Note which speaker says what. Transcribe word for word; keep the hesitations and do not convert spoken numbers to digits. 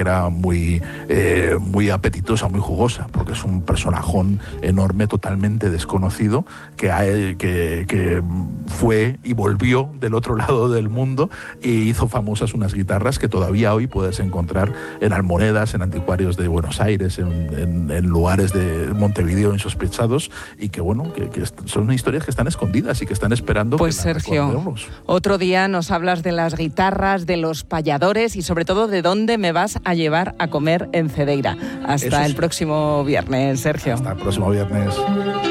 Speaker 1: era muy, eh, muy apetitosa, muy jugosa, porque es un personajón enorme, totalmente desconocido, que, hay, que, que fue y volvió del otro lado del mundo e hizo famosas unas guitarras que todavía hoy puedes encontrar en almonedas, en anticuarios de Buenos Aires, en, en, en lugares de Montevideo insospechados, y que bueno, que, que son historias que están escondidas y que están esperando
Speaker 2: pues
Speaker 1: que las
Speaker 2: Sergio,
Speaker 1: recordemos.
Speaker 2: Otro día nos hablas de las guitarras, de los payadores y sobre todo de dónde me vas a llevar a comer en Cedeira. Hasta Eso el sí. próximo viernes, Sergio.
Speaker 1: Hasta el próximo viernes.